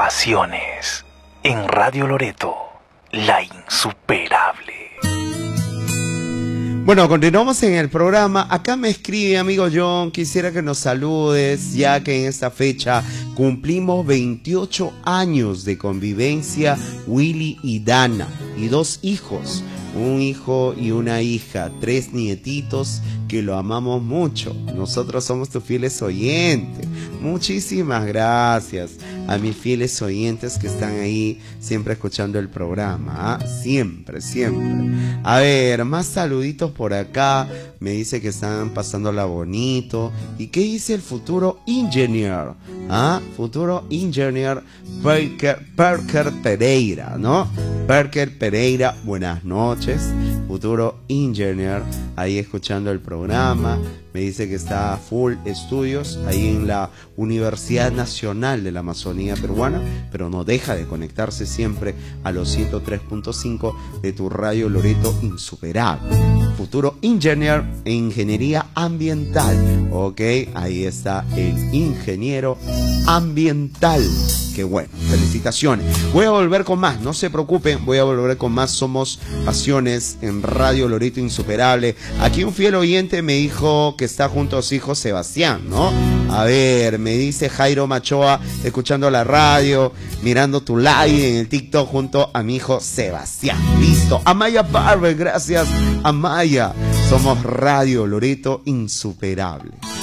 pasiones. En Radio Loreto, la insuperable. Bueno, continuamos en el programa. Acá me escribe, amigo John, quisiera que nos saludes, ya que en esta fecha cumplimos 28 años de convivencia, Willy y Dana, y 2 hijos, un hijo y una hija, 3 nietitos que lo amamos mucho. Nosotros somos tus fieles oyentes. Muchísimas gracias a mis fieles oyentes que están ahí siempre escuchando el programa, ¿ah? Siempre, siempre. A ver, más saluditos por acá. Me dice que están pasándola bonito. ¿Y qué dice el futuro engineer? ¿Ah? Futuro engineer Parker Pereira, ¿no? Parker Pereira, buenas noches. Futuro engineer, ahí escuchando el programa. Me dice que está full estudios ahí en la Universidad Nacional de la Amazonía Peruana, pero no deja de conectarse siempre a los 103.5 de tu radio Loreto insuperable. Futuro engineer en ingeniería ambiental. Ok, ahí está el ingeniero ambiental. Qué bueno, felicitaciones. Voy a volver con más, no se preocupen, voy a volver con más. Somos Pasiones en Radio Loreto Insuperable. Aquí un fiel oyente me dijo que está junto a su hijo Sebastián, ¿no? A ver, me dice Jairo Machoa, escuchando la radio, mirando tu live en el TikTok junto a mi hijo Sebastián. Listo. Amaya Barber, gracias Amaya. Somos Radio Loreto Insuperable.